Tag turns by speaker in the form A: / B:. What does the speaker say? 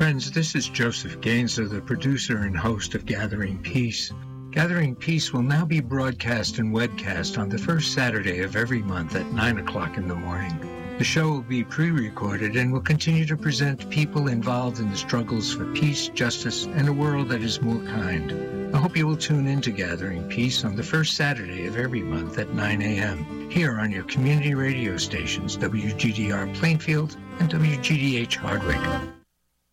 A: Friends, this is Joseph Gainza, the producer and host of Gathering Peace. Gathering Peace will now be broadcast and webcast on the first Saturday of every month at 9 o'clock in the morning. The show will be pre-recorded and will continue to present people involved in the struggles for peace, justice, and a world that is more kind. I hope you will tune in to Gathering Peace on the first Saturday of every month at 9 a.m. here on your community radio stations, WGDR Plainfield and WGDH Hardwick.